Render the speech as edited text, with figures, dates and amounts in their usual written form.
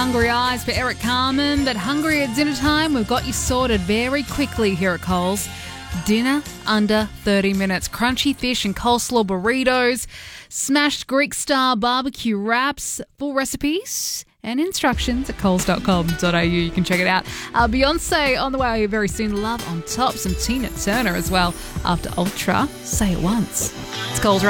Hungry Eyes for Eric Carmen, but hungry at dinner time, we've got you sorted very quickly here at Coles. Dinner under 30 minutes. Crunchy fish and coleslaw burritos, smashed Greek-style barbecue wraps. Full recipes and instructions at coles.com.au. You can check it out. Beyonce on the way very soon. Love on top. Some Tina Turner as well after Ultra. Say it once. It's Coles.